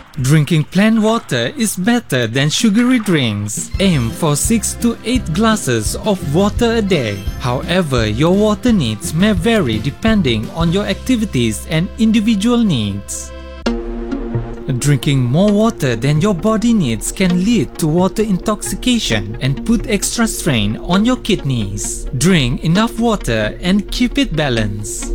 Drinking plain water is better than sugary drinks. Aim for 6 to 8 glasses of water a day. However, your water needs may vary depending on your activities and individual needs. Drinking more water than your body needs can lead to water intoxication and put extra strain on your kidneys. Drink enough water and keep it balanced.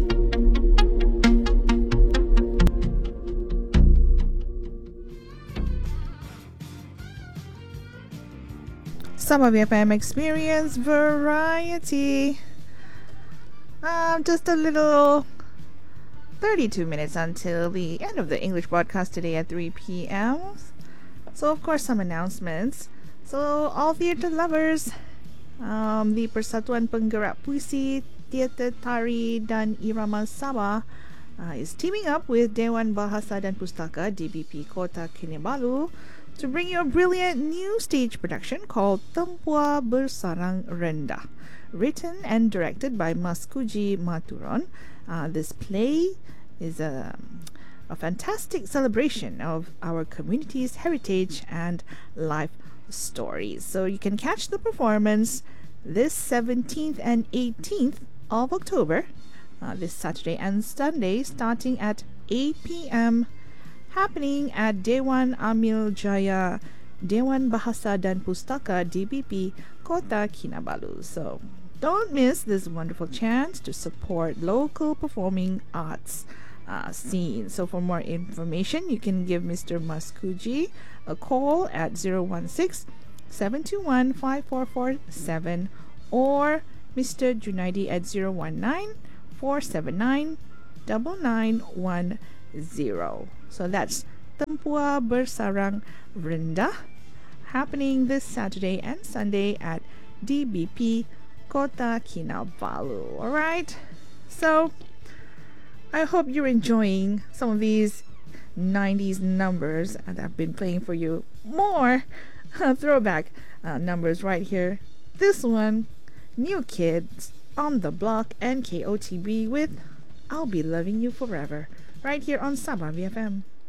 Sabah BFM Experience Variety. Just a little 32 minutes until the end of the English broadcast today at 3 p.m. So, of course, some announcements. So, all theatre lovers, the Persatuan Penggerak Puisi, Teater Tari dan Irama Sabah is teaming up with Dewan Bahasa dan Pustaka DBP Kota Kinabalu to bring you a brilliant new stage production called Tempua Bersarang Rendah, written and directed by Mas Kuji Maturon. This play is a fantastic celebration of our community's heritage and life stories. So you can catch the performance this 17th and 18th of October, this Saturday and Sunday, starting at 8 p.m. happening at Dewan Amil Jaya, Dewan Bahasa dan Pustaka DBP Kota Kinabalu. So don't miss this wonderful chance to support local performing arts scene. So for more information, you can give Mr. Maskuji a call at 016-721-5447 or Mr. Junaidi at 019-479-9910. So that's Tempua Bersarang Rendah, happening this Saturday and Sunday at DBP Kota Kinabalu. Alright, so I hope you're enjoying some of these 90s numbers that I've been playing for you. More throwback numbers right here. This one, New Kids on the Block and KOTB with I'll Be Loving You Forever, right here on Sabah BFM.